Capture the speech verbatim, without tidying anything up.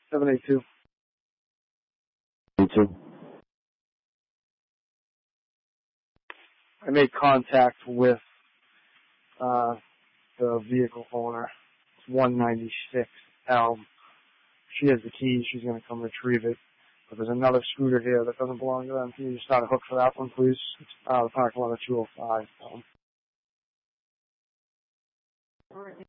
seven eight two. Me too. I made contact with uh, the vehicle owner. It's one ninety-six Elm. She has the keys. She's going to come retrieve it. But there's another scooter here that doesn't belong to them. Can you just start a hook for that one, please? It's uh, the parking lot of two oh five. Um,